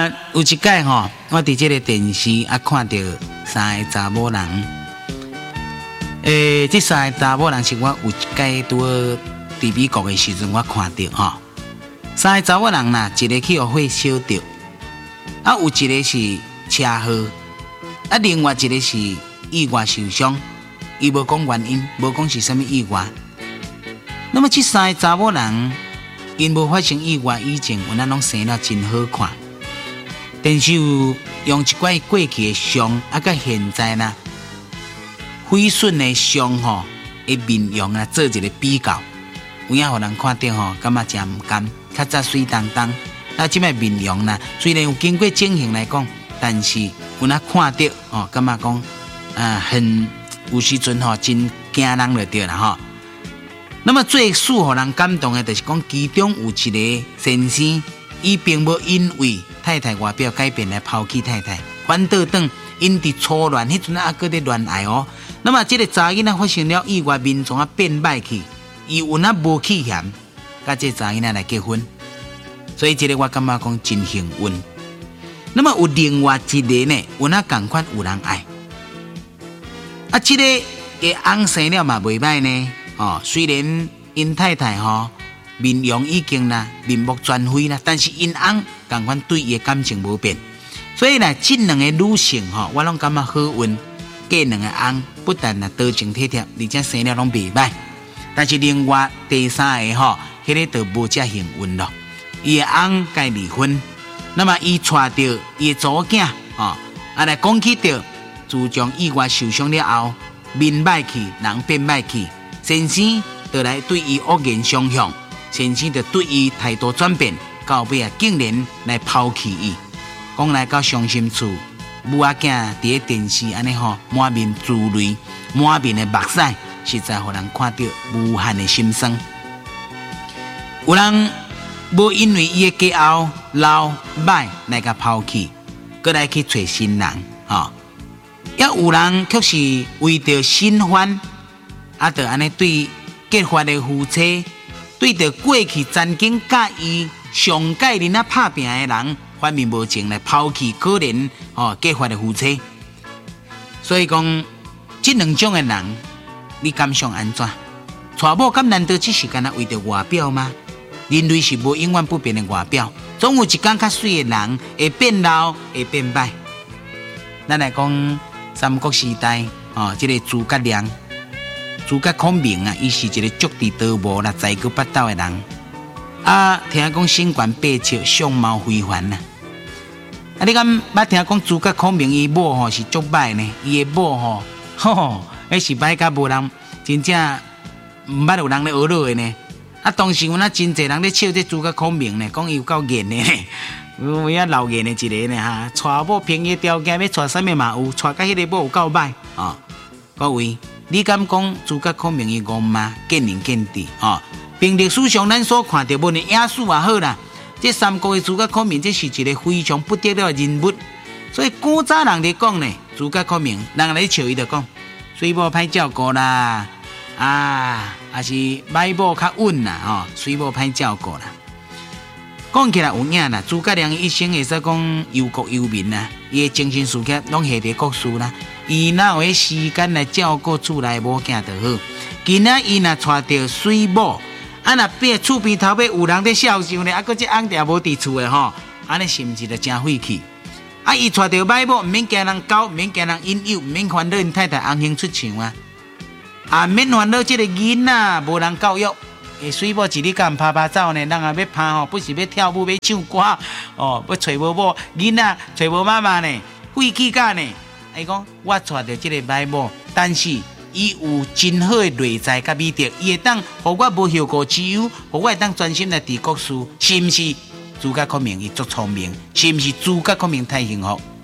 有一届吼，我伫这个电视看到三个查某人，这三个查某人是我有一届伫美国的时阵我看到吼。三个查某人呐，一个去互火烧着，有一个是车祸，另外一个是意外受伤，伊无讲原因，无讲是啥物意外。那么这三个查某人，因无发生意外以前，有咱拢生了真好看。但是有用一寡过去的伤，甲现在呢，毁损的伤吼的面容啊，做一个比较，有影互人看到吼，感觉真毋甘。较早水当当，即摆面容呢，虽然有经过整形来讲，但是有那看到哦，感觉讲很有时阵吼真惊人就对了吼。那么最使互人感动的，就是讲其中有一个先生，伊并无因为太太外表改变来抛弃太太，反倒等因伫初恋迄阵搁伫恋爱哦。那么这个查囡仔发生了意外，面状变歹去，伊有那无去嫌。甲这查囡仔来结婚，所以这个我感觉讲真幸运。那么有另外一个呢，有那同款有人爱，这个嘅翁生了嘛袂歹呢。虽然因太太面容已经面目全非啦，但是因翁同款对伊嘅感情无变。所以呢，这两个女性我拢感觉好运，嫁两个翁不但多情体贴，而且生了拢袂歹。但是另外第三个迄个就无遮幸运咯，伊嘅翁该离婚，那么伊带着伊嘅祖囝来讲起着，自从意外受伤了后，面歹去，人变歹去，先生就来对伊恶言相向，先生就对伊态度转变，到尾竟然来抛弃伊，讲来到伤心处，母仔囝伫咧电视安尼满面珠泪，满面的目屎，实在互人看到无限的心酸。有人无因为伊的家后老歹来甲抛弃，搁来去找新人也有人却是为着新欢，就安尼对结婚的夫妻，对着过去曾经甲伊上介人拍拼的人，反面无情来抛弃可怜结婚的夫妻。所以讲，这两种的人，你感想安怎？娶某敢难道只是干为着外表吗？人类是无永远不变的外表，总有一天较水的人会变老，会变歹。咱来讲三国时代这个诸葛亮、诸葛孔明伊是一个足智多谋啦、才高八斗的人。听讲身悬8尺，相貌非凡你敢捌听讲诸葛孔明伊某是足歹呢？伊的某迄是歹甲无人真正毋捌有人咧学落的呢。当时有真侪人咧笑这诸葛孔明呢，讲伊有够严的呢，有影老严的一个呢娶某便宜条件要娶啥物嘛有，娶甲迄个某有够歹各位，你敢讲诸葛孔明伊戆吗？见仁见智凭历史上咱所看到，无论野史也好啦，这三国的诸葛孔明，这是一个非常不得了的人物。所以古早人咧讲呢，诸葛孔明，人来笑伊就讲，水某歹照顾啦。还是买某较稳啦，水某歹照顾啦。讲起来有影啦，诸葛亮一生会说讲忧国忧民啦，伊的精神事业拢下伫国事啦，伊哪有时间来照顾厝内某囝就好。今仔伊若带着水某，若边厝边头尾有人在笑想咧，搁这翁定无伫厝的安尼是毋是就真晦气？伊带着买某，毋免惊人搞，毋免惊人引诱，毋免烦恼因太太红杏出墙免烦恼这个囡仔无人教育，水某一日敢拍拍走呢？人要拍不是要跳舞要唱歌要找无某囡仔找无妈妈呢？晦气甲呢？伊讲我带着这个买某，但是伊有真好的内在甲美德，伊会当互我无后顾之忧，互我会当专心来治国事，是毋是？诸葛孔明伊足聪明，是毋是？诸葛孔明太幸福？